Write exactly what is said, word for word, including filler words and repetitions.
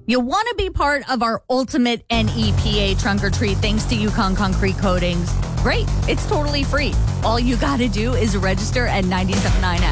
You want to be part of our ultimate N E P A trunk or treat thanks to Yukon Concrete Coatings? Great. It's totally free. All you got to do is register at nine seven nine